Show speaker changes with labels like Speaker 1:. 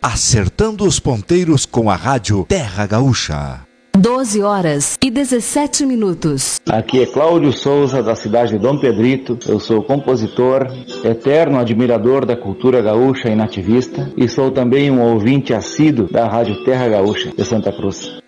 Speaker 1: acertando os ponteiros com a Rádio Terra Gaúcha.
Speaker 2: 12h17.
Speaker 3: Aqui é Cláudio Souza, da cidade de Dom Pedrito. Eu sou compositor, eterno admirador da cultura gaúcha e nativista, e sou também um ouvinte assíduo da Rádio Terra Gaúcha de Santa Cruz.